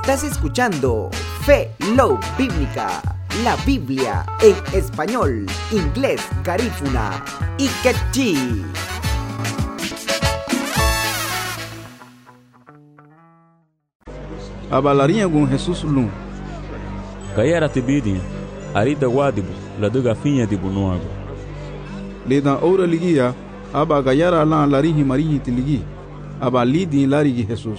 Estás escuchando Fe, Love Bíblica, la Biblia en español, inglés, garífuna y quechí. Abalarinha com Jesus Lum. Kayara tibidi, arida wadibu, la duga finha de bunuago. Leda ora ligia, aba gayara lan larihi marihi tiligi, aba lidi larigi Jesus.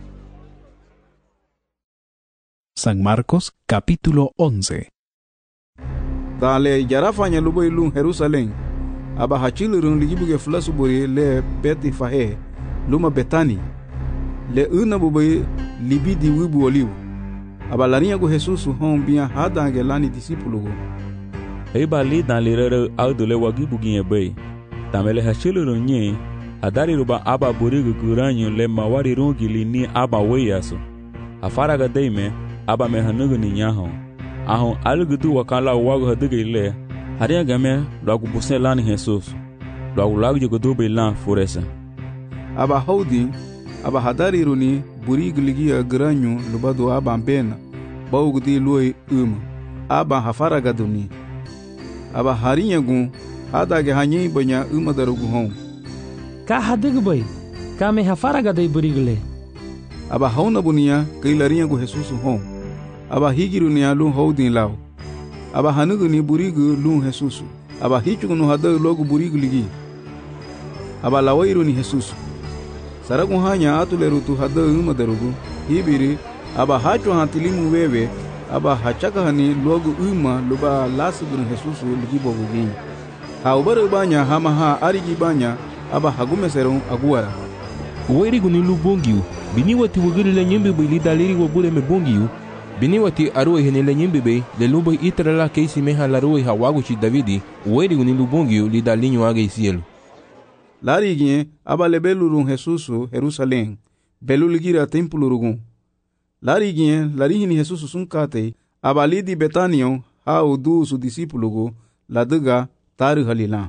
San Marcos capítulo 11. Dale yarafanya lubo ilun Jerusalém, aba hachilurun ligibuge flasubori le beti fahe, luma betani, le una bubai libidi wibu oliu. Aba larinha com Jesus hom bia hadange lani discípulo. Eba li dan lirere audule wagibuginye bay. Tamele hachilurun nye, adari ruba aba burigu guranyo le mawari rungi lini aba weyaso. Afaraga deime, aba mehanugu ni nyahon. Ahon alugudu wakala wagu haduge ile, haria game lagu busen lani Jesus. Lagu jugudu be lan furesa. Aba holding, aba hadari runi burigu ligia granyo lubado aba ambena, baugudi lui aba hafaraga duni. Aba harinha gun, hadage hanyi banya darugu hon. Ka hadugu bay, ka me hafaraga dei burigu le. Aba hauna bunia kailarinha gu Jesus hon. Aba higirunia lun holding lao. Aba hanugu ni burigu lun Jesus. Aba hichugu no hadaru logo burigu ligi. Aba lawairu ni Jesus. Saragu hanya atuleru tu hadaru darugu. Hibiri aba hachu hantilimu wewe. Aba hachaka hani logo luba lasubun Jesus ligi bogu gini. Ha ubaru banya hama ha arigi banya. Aba hagume serung aguara. Uwerigu ni lubongiu. Bini wati wugiri le nyimbi bi lidaliri wabure me bongiu. Bini wati arue hene le nyimbi bi le lubo itrala keisi meha larue hawagu chi Davidi. Uwerigu ni lubongiu lidalinyo age isielu. Larigien aba lebelurun Jesus Jerusalém. Belu ligira templo rugun. Larigien larihini Jesus sunkate aba lidi Betanion ha udu su discípulo go laduga taru halilan.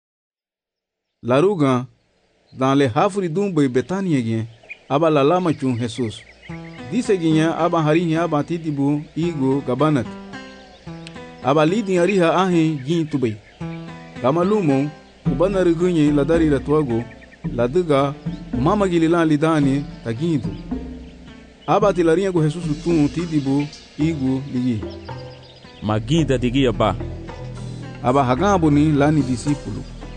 Laruga dans le hafri dumbe Betania gien aba lalama chun Jesus. Dise ginya aba harihi aba titibu igo gabanat. Aba lidi ariha ahe gin tubei. Gamalumo ubana rigunye ladari latwago laduga mama gililan lidani tagindu. Aba tilarinha com Jesus tun titibu igo ligi. Maginda digia ba. Aba hagambo ni lani discípulo.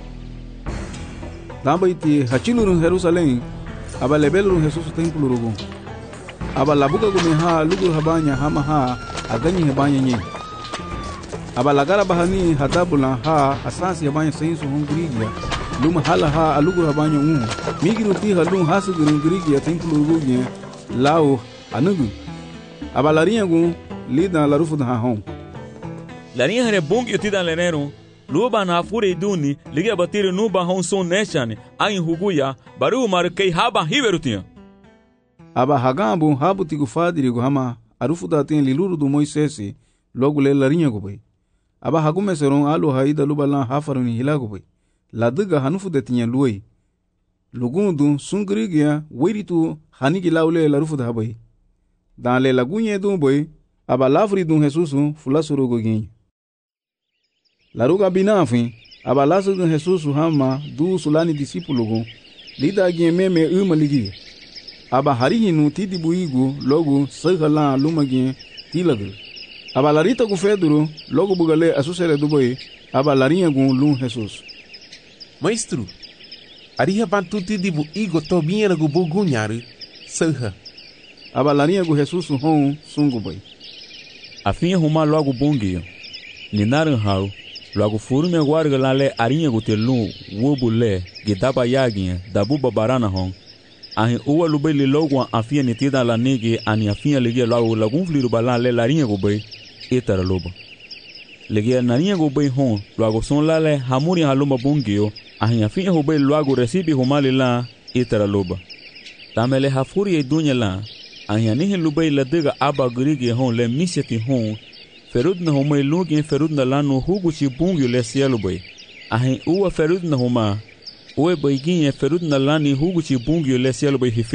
Damba iti hachilurun Jerusalém. Aba lebelurun Jesus templo rugun. Aba labuga gumeha lugur habanya hama ha aganyi habanya nye. Aba lagara bahani hadabula ha asansi habanya sensu hungrigia. Luma hala ha alugur habanya Migiru ti halun hasugurun grigia templo rugun lao anugu. Aba larinha gun lida larufu da hon. Larinha hane bong yutida lenero. Luba na fure duni liga batire nuba hon son neshane ain huguya baru markei haba hiverutinha. Aba hagambo habu tigu fadiri go hama arufu da ten liluru do Moisés logo le larinha go bay. Aba hagume seron alu haida lubalan hafaruni hilago bay. Laduga hanufu de tinha luoi. Lugundu sungrigia wiritu hanigi laule larufu da bay. Dans le lagunye dun boy aba lafri dun Jesus fulasuru go gin. Laruga binafin aba lasu dun Jesus hama du sulani discípulo go lida gin meme ligi. Aba harihinu tidibu igu logo sagala lumagin tilagu. Aba larita gu Pedro logo bugale asusere do boy aba larinha gu lun Jesus. Maestro, ariha bantu tidibu igo tobinha gu bugunyaru saha. Aba larinha gu Jesus hon sungu boy. Afinha huma logo bongio. Ninaran hau logo furu me guarga lale arinha gu telun wobule gidaba yaginha dabu babarana hon. Ahin uwa lubei li logo afia nitida la nege ani afia ligia logo lagun fliru balan le larinha go bei etara loba. Ligia narinha go bei hon logo son lale hamuri haluma bongio ahin afia go bei logo recibi humali la etara loba. Tamele hafuri e dunya la ahin anihin lubei la diga aba grigi hon le miseti hon ferud na homa ilugi ferud na lano hugu chi bongio le cielo bei. Ahin uwa ferud na homa Uwe baigin ferud na lani hugu chi bungio le cielo bei